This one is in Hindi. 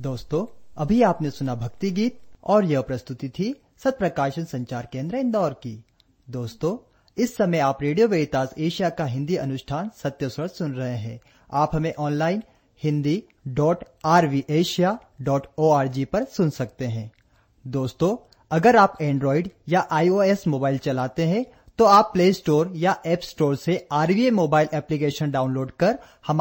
दोस्तों, अभी आपने सुना भक्ति गीत और यह प्रस्तुति थी सत्प्रकाशन संचार केंद्र इंदौर की। दोस्तों, इस समय आप रेडियो वेरितास एशिया का हिंदी अनुष्ठान सत्य स्वर सुन रहे हैं। आप हमें ऑनलाइन hindi.rvasia.org पर सुन सकते हैं। दोस्तों, अगर आप एंड्रॉइड या iOS मोबाइल चलाते हैं तो आप प्ले स्टोर या ऐप स्टोर से आरवीए मोबाइल एप्लीकेशन डाउनलोड कर हमारे